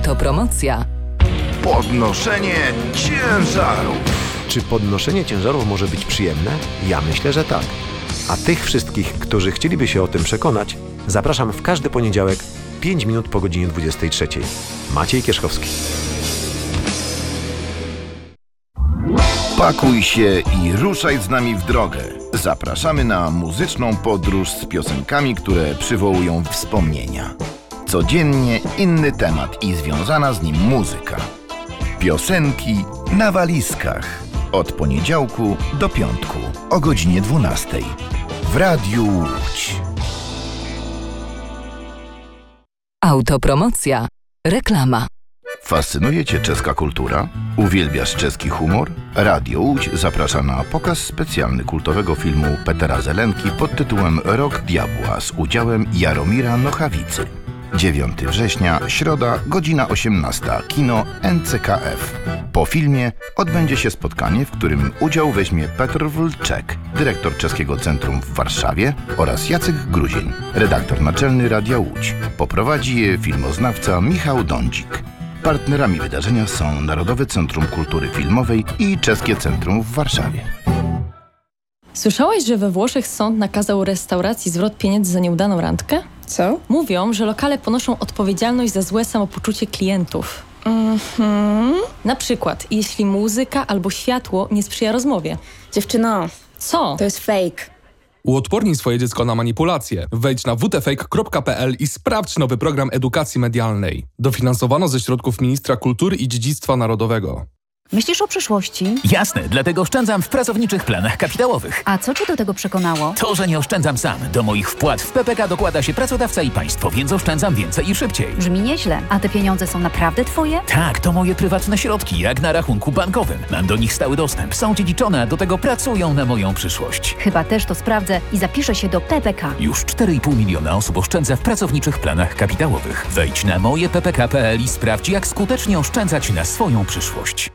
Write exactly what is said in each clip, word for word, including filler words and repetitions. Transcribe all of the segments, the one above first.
Autopromocja. Podnoszenie ciężarów. Czy podnoszenie ciężarów może być przyjemne? Ja myślę, że tak. A tych wszystkich, którzy chcieliby się o tym przekonać, zapraszam w każdy poniedziałek, pięć minut po godzinie dwudziestej trzeciej. Maciej Kierzchowski. Pakuj się i ruszaj z nami w drogę. Zapraszamy na muzyczną podróż z piosenkami, które przywołują wspomnienia. Codziennie inny temat i związana z nim muzyka. Piosenki na walizkach. Od poniedziałku do piątku o godzinie dwunastej. W Radiu Łódź. Autopromocja. Reklama. Fascynuje Cię czeska kultura? Uwielbiasz czeski humor? Radio Łódź zaprasza na pokaz specjalny kultowego filmu Petera Zelenki pod tytułem Rok Diabła z udziałem Jaromira Nochawicy. dziewiątego września, środa, godzina osiemnasta, kino N C K F. Po filmie odbędzie się spotkanie, w którym udział weźmie Petr Wlczek, dyrektor Czeskiego Centrum w Warszawie, oraz Jacek Gruzień, redaktor naczelny Radia Łódź. Poprowadzi je filmoznawca Michał Dądzik. Partnerami wydarzenia są Narodowe Centrum Kultury Filmowej i Czeskie Centrum w Warszawie. Słyszałaś, że we Włoszech sąd nakazał restauracji zwrot pieniędzy za nieudaną randkę? Co? Mówią, że lokale ponoszą odpowiedzialność za złe samopoczucie klientów. Mhm. Na przykład, jeśli muzyka albo światło nie sprzyja rozmowie. Dziewczyno, Co? to jest fake. Uodpornij swoje dziecko na manipulacje. Wejdź na w t fake kropka p l i sprawdź nowy program edukacji medialnej. Dofinansowano ze środków Ministra Kultury i Dziedzictwa Narodowego. Myślisz o przyszłości? Jasne, dlatego oszczędzam w pracowniczych planach kapitałowych. A co cię do tego przekonało? To, że nie oszczędzam sam. Do moich wpłat w P P K dokłada się pracodawca i państwo, więc oszczędzam więcej i szybciej. Brzmi nieźle. A te pieniądze są naprawdę twoje? Tak, to moje prywatne środki, jak na rachunku bankowym. Mam do nich stały dostęp, są dziedziczone, a do tego pracują na moją przyszłość. Chyba też to sprawdzę i zapiszę się do P P K. Już cztery i pół miliona osób oszczędza w pracowniczych planach kapitałowych. Wejdź na moje p p k kropka p l i sprawdź, jak skutecznie oszczędzać na swoją przyszłość.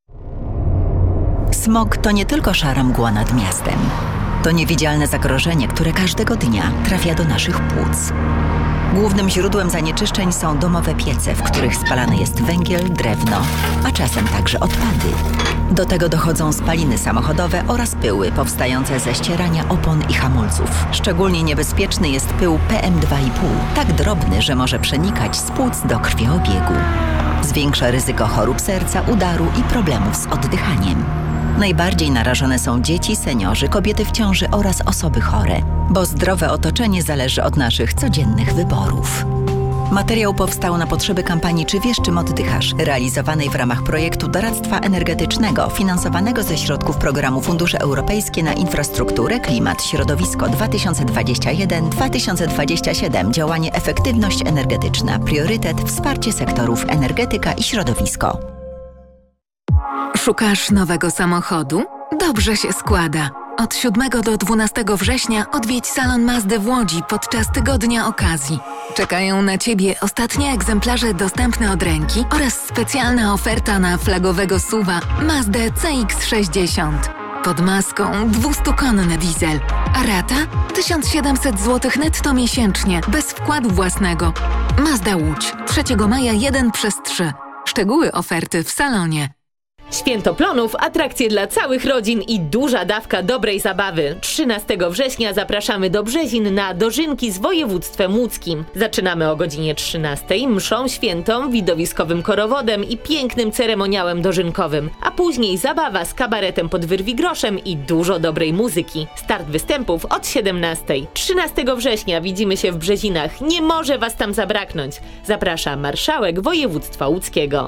Smog to nie tylko szara mgła nad miastem. To niewidzialne zagrożenie, które każdego dnia trafia do naszych płuc. Głównym źródłem zanieczyszczeń są domowe piece, w których spalany jest węgiel, drewno, a czasem także odpady. Do tego dochodzą spaliny samochodowe oraz pyły powstające ze ścierania opon i hamulców. Szczególnie niebezpieczny jest pył P M dwa i pół, tak drobny, że może przenikać z płuc do krwiobiegu. Zwiększa ryzyko chorób serca, udaru i problemów z oddychaniem. Najbardziej narażone są dzieci, seniorzy, kobiety w ciąży oraz osoby chore, bo zdrowe otoczenie zależy od naszych codziennych wyborów. Materiał powstał na potrzeby kampanii Czy wiesz, czym oddychasz? Realizowanej w ramach projektu doradztwa energetycznego finansowanego ze środków programu Fundusze Europejskie na Infrastrukturę, Klimat, Środowisko dwa tysiące dwadzieścia jeden do dwa tysiące dwudziestego siódmego. Działanie Efektywność energetyczna. Priorytet wsparcie sektorów energetyka i środowisko. Szukasz nowego samochodu? Dobrze się składa. Od siódmego do dwunastego września odwiedź salon Mazdy w Łodzi podczas tygodnia okazji. Czekają na Ciebie ostatnie egzemplarze dostępne od ręki oraz specjalna oferta na flagowego SUV-a Mazdę C X sześćdziesiąt. Pod maską dwustukonny diesel, a rata tysiąc siedemset złotych netto miesięcznie, bez wkładu własnego. Mazda Łódź, trzeciego maja jeden przez trzy. Szczegóły oferty w salonie. Święto Plonów, atrakcje dla całych rodzin i duża dawka dobrej zabawy. trzynastego września zapraszamy do Brzezin na dożynki z województwem łódzkim. Zaczynamy o godzinie trzynastej mszą świętą, widowiskowym korowodem i pięknym ceremoniałem dożynkowym, a później zabawa z kabaretem pod Wyrwigroszem i dużo dobrej muzyki. Start występów od siedemnastej. trzynastego września widzimy się w Brzezinach. Nie może Was tam zabraknąć. Zaprasza marszałek województwa łódzkiego.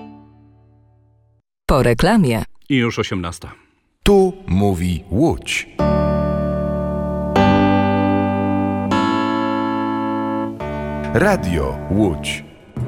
Po reklamie. I już osiemnasta. Tu mówi Łódź. Radio Łódź.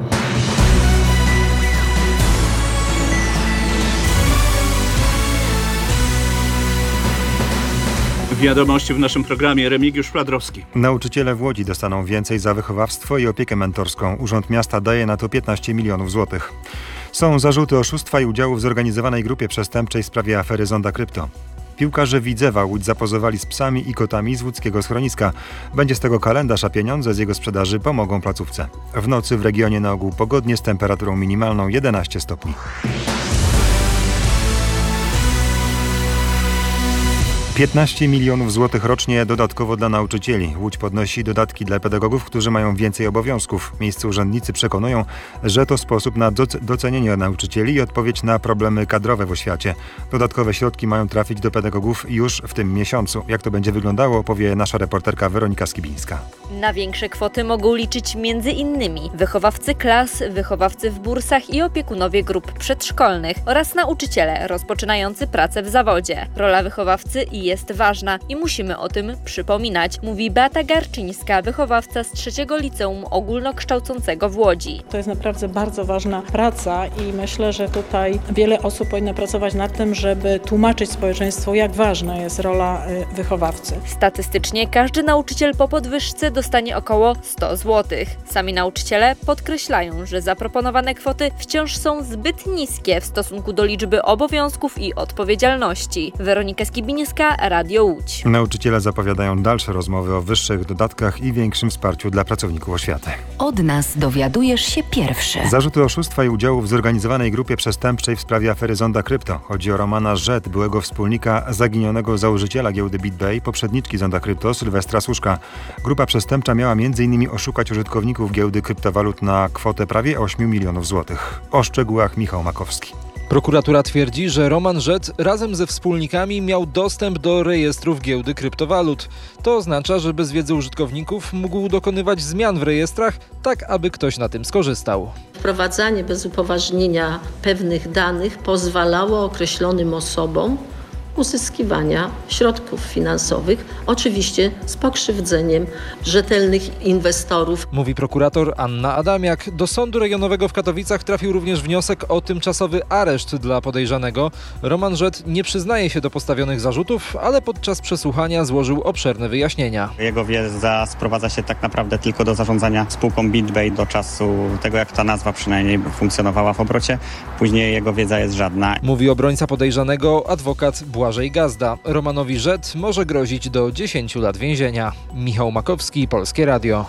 Wiadomości w naszym programie. Remigiusz Fladrowski. Nauczyciele w Łodzi dostaną więcej za wychowawstwo i opiekę mentorską. Urząd Miasta daje na to piętnaście milionów złotych. Są zarzuty oszustwa i udziału w zorganizowanej grupie przestępczej w sprawie afery Zonda Krypto. Piłkarze Widzewa Łódź zapozowali z psami i kotami z łódzkiego schroniska. Będzie z tego kalendarz, a pieniądze z jego sprzedaży pomogą placówce. W nocy w regionie na ogół pogodnie z temperaturą minimalną jedenaście stopni. piętnaście milionów złotych rocznie dodatkowo dla nauczycieli. Łódź podnosi dodatki dla pedagogów, którzy mają więcej obowiązków. Miejscy urzędnicy przekonują, że to sposób na docenienie nauczycieli i odpowiedź na problemy kadrowe w oświacie. Dodatkowe środki mają trafić do pedagogów już w tym miesiącu. Jak to będzie wyglądało, powie nasza reporterka Weronika Skibińska. Na większe kwoty mogą liczyć między innymi wychowawcy klas, wychowawcy w bursach i opiekunowie grup przedszkolnych oraz nauczyciele rozpoczynający pracę w zawodzie. Rola wychowawcy jest ważna i musimy o tym przypominać, mówi Beata Garczyńska, wychowawca z trzeciego liceum ogólnokształcącego w Łodzi. To jest naprawdę bardzo ważna praca i myślę, że tutaj wiele osób powinno pracować nad tym, żeby tłumaczyć społeczeństwu, jak ważna jest rola wychowawcy. Statystycznie każdy nauczyciel po podwyżce dostanie około sto złotych. Sami nauczyciele podkreślają, że zaproponowane kwoty wciąż są zbyt niskie w stosunku do liczby obowiązków i odpowiedzialności. Weronika Skibińska, Radio Łódź. Nauczyciele zapowiadają dalsze rozmowy o wyższych dodatkach i większym wsparciu dla pracowników oświaty. Od nas dowiadujesz się pierwszy. Zarzuty oszustwa i udziału w zorganizowanej grupie przestępczej w sprawie afery Zonda Krypto. Chodzi o Romana Rzet, byłego wspólnika zaginionego założyciela giełdy BitBay, poprzedniczki Zonda Krypto, Sylwestra Suszka. Grupa przestępcza miała między innymi oszukać użytkowników giełdy kryptowalut na kwotę prawie ośmiu milionów złotych. O szczegółach Michał Makowski. Prokuratura twierdzi, że Roman Rzet razem ze wspólnikami miał dostęp do rejestrów giełdy kryptowalut. To oznacza, że bez wiedzy użytkowników mógł dokonywać zmian w rejestrach, tak aby ktoś na tym skorzystał. Wprowadzanie bez upoważnienia pewnych danych pozwalało określonym osobom uzyskiwania środków finansowych, oczywiście z pokrzywdzeniem rzetelnych inwestorów. Mówi prokurator Anna Adamiak. Do Sądu Rejonowego w Katowicach trafił również wniosek o tymczasowy areszt dla podejrzanego. Roman Rzet nie przyznaje się do postawionych zarzutów, ale podczas przesłuchania złożył obszerne wyjaśnienia. Jego wiedza sprowadza się tak naprawdę tylko do zarządzania spółką BitBay do czasu tego, jak ta nazwa przynajmniej funkcjonowała w obrocie. Później jego wiedza jest żadna. Mówi obrońca podejrzanego, adwokat Błażej Gazda. Romanowi Rzet może grozić do dziesięciu lat więzienia. Michał Makowski, Polskie Radio.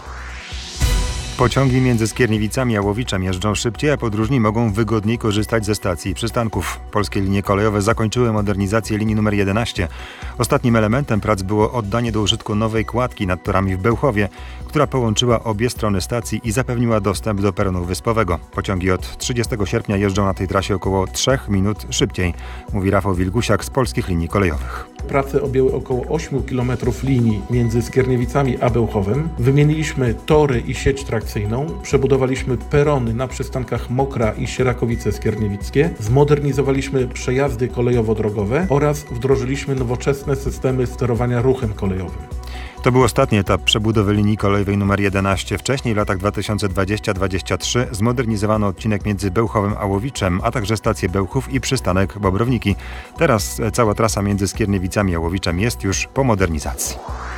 Pociągi między Skierniewicami a Łowiczem jeżdżą szybciej, a podróżni mogą wygodniej korzystać ze stacji i przystanków. Polskie linie kolejowe zakończyły modernizację linii numer jedenaście. Ostatnim elementem prac było oddanie do użytku nowej kładki nad torami w Bełchowie, która połączyła obie strony stacji i zapewniła dostęp do peronu wyspowego. Pociągi od trzydziestego sierpnia jeżdżą na tej trasie około trzech minut szybciej, mówi Rafał Wilgusiak z Polskich Linii Kolejowych. Prace objęły około ośmiu kilometrów linii między Skierniewicami a Bełchowem. Wymieniliśmy tory i sieć trakcyjną, przebudowaliśmy perony na przystankach Mokra i Sierakowice Skierniewickie, zmodernizowaliśmy przejazdy kolejowo-drogowe oraz wdrożyliśmy nowoczesne systemy sterowania ruchem kolejowym. To był ostatni etap przebudowy linii kolejowej numer jedenaście. Wcześniej w latach dwa tysiące dwudziestym do dwa tysiące trzydziestego zmodernizowano odcinek między Bełchowem a Łowiczem, a także stację Bełchów i przystanek Bobrowniki. Teraz cała trasa między Skierniewicami a Łowiczem jest już po modernizacji.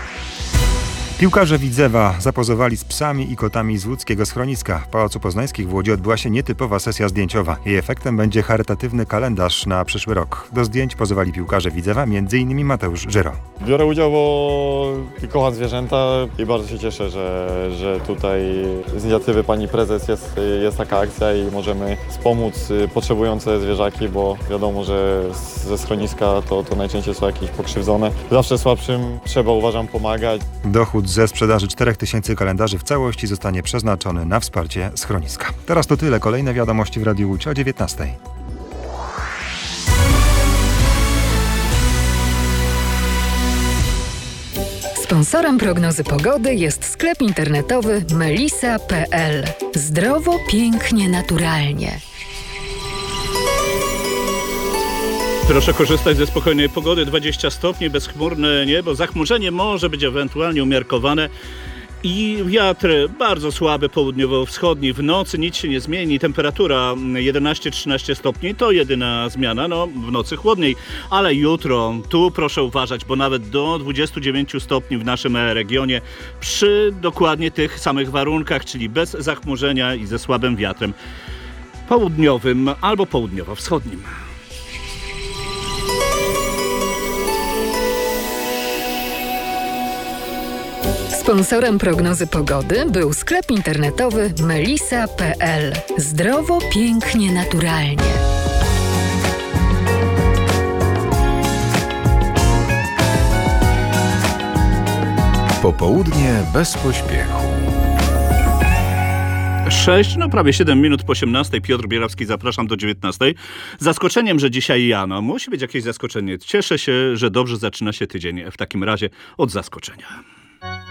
Piłkarze Widzewa zapozowali z psami i kotami z łódzkiego schroniska. W Pałacu Poznańskich w Łodzi odbyła się nietypowa sesja zdjęciowa. Jej efektem będzie charytatywny kalendarz na przyszły rok. Do zdjęć pozowali piłkarze Widzewa, między innymi Mateusz Żyro. Biorę udział, bo kocham zwierzęta i bardzo się cieszę, że, że tutaj z inicjatywy pani prezes jest, jest taka akcja i możemy wspomóc potrzebujące zwierzaki, bo wiadomo, że ze schroniska to, to najczęściej są jakieś pokrzywdzone. Zawsze słabszym trzeba, uważam, pomagać. Dochód ze sprzedaży czterech tysięcy kalendarzy w całości zostanie przeznaczony na wsparcie schroniska. Teraz to tyle. Kolejne wiadomości w Radiu Łódź o dziewiętnastej. Sponsorem prognozy pogody jest sklep internetowy melisa kropka pe el. Zdrowo, pięknie, naturalnie. Proszę korzystać ze spokojnej pogody, dwadzieścia stopni, bezchmurne niebo, zachmurzenie może być ewentualnie umiarkowane i wiatr bardzo słaby południowo-wschodni. W nocy nic się nie zmieni, temperatura jedenaście trzynaście stopni to jedyna zmiana, no w nocy chłodniej, ale jutro tu proszę uważać, bo nawet do dwudziestu dziewięciu stopni w naszym regionie przy dokładnie tych samych warunkach, czyli bez zachmurzenia i ze słabym wiatrem południowym albo południowo-wschodnim. Sponsorem prognozy pogody był sklep internetowy melisa kropka pe el. Zdrowo, pięknie, naturalnie. Popołudnie bez pośpiechu. sześć, no prawie siedem minut po osiemnastej. Piotr Bielawski, zapraszam do dziewiętnastej. Zaskoczeniem, że dzisiaj ja, no musi być jakieś zaskoczenie. Cieszę się, że dobrze zaczyna się tydzień. W takim razie od zaskoczenia.